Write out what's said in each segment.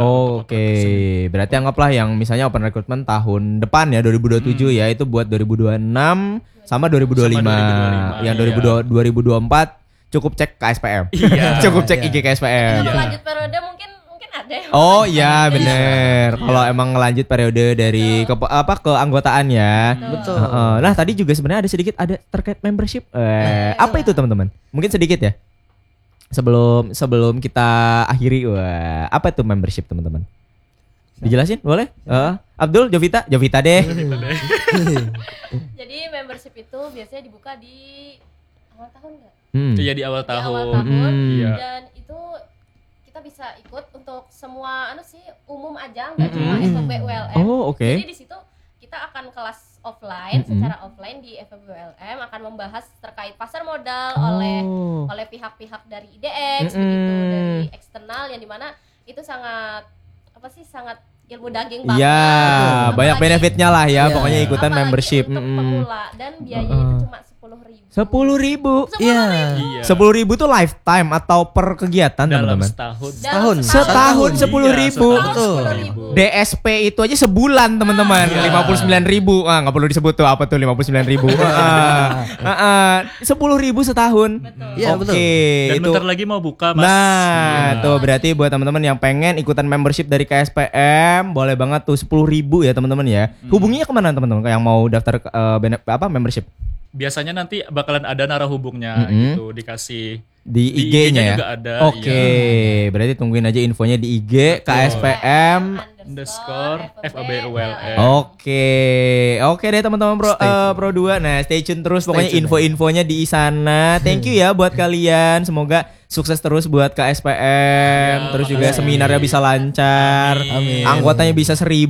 untuk Oke, berarti anggaplah yang misalnya open recruitment tahun depan ya 2027 ya itu buat 2026 sama 2025. Yang 2024 cukup cek KSPM. Iya. Cukup cek IG KSPM. Kalau lanjut periode mungkin ada. Oh iya bener. Kalau emang ngelanjut periode dari keanggotaan ya. Betul. Nah tadi juga sebenarnya ada sedikit terkait membership. Apa itu teman-teman? Mungkin sedikit ya. Sebelum kita akhiri, apa itu membership teman-teman? Dijelasin boleh? Abdul, Jovita deh. Jadi membership itu biasanya dibuka di awal tahun nggak? Iya di awal Di awal tahun. tahun. Iya. Dan itu kita bisa ikut untuk semua umum aja, nggak cuma FEB ULM. Oh, oke. Jadi di situ kita akan kelas offline, secara offline di FEB ULM akan membahas terkait pasar modal oleh pihak-pihak dari IDX begitu, dari eksternal yang dimana itu sangat ilmu daging banget. Iya, banyak benefitnya lah ya, Iya. pokoknya ikutan Apalagi membership. untuk pemula dan biayanya itu cuma 10.000. Iya. Iya. 10.000 tuh lifetime atau per kegiatan Dalam teman-teman? setahun. Setahun 10.000. Betul. DSP itu aja sebulan teman-teman. 59.000. Nggak perlu disebut tuh apa tuh 59.000. 10.000 setahun. Iya, betul. Oke, Dan itu. bentar lagi mau buka Mas. Nah, tuh berarti buat teman-teman yang pengen ikutan membership dari KSPM, boleh banget tuh 10.000 ya teman-teman ya. Hubunginya kemana teman-teman yang mau daftar membership? Biasanya nanti bakalan ada narahubungnya gitu, dikasih Di Di IG-nya IG-nya ya. juga ada, Oke, berarti tungguin aja infonya di IG KSPM. _FEBULM. Oke deh teman-teman Pro 2. Nah, stay tune terus pokoknya tune, info-infonya di sana. Thank you ya buat kalian. Semoga sukses terus buat KSPM. Terus juga seminarnya bisa lancar. Amin. Anggotanya bisa 1.000.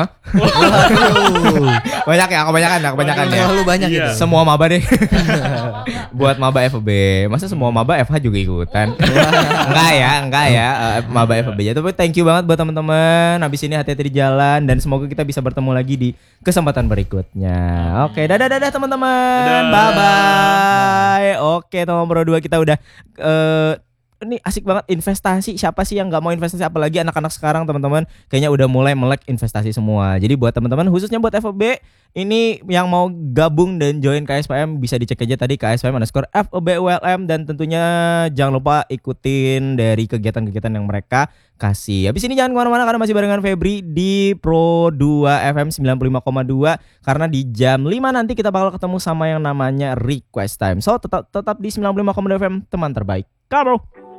Banyak ya, kebanyakan ya. Terlalu banyak Iya. itu. Semua maba deh. Buat maba FEB. Masa semua maba FH juga ikutan? Enggak ya. Maba FEB. Tapi thank you banget buat teman-teman. Habis ini hati-hati di jalan dan semoga kita bisa bertemu lagi di kesempatan berikutnya. Oke, dadah teman-teman. Bye bye. Oke, teman Pro 2 kita udah ini asik banget investasi. Siapa sih yang nggak mau investasi, apalagi anak-anak sekarang teman-teman kayaknya udah mulai melek investasi semua. Jadi buat teman-teman khususnya buat FEB ini yang mau gabung dan join KSPM bisa dicek aja tadi KSPM_FEBULM dan tentunya jangan lupa ikutin dari kegiatan-kegiatan yang mereka kasih. Habis ini jangan kemana-mana karena masih barengan Febri di Pro 2 FM 95,2 karena di jam 5 nanti kita bakal ketemu sama yang namanya Request Time. So tetap di 95,2 FM teman terbaik. Kamu.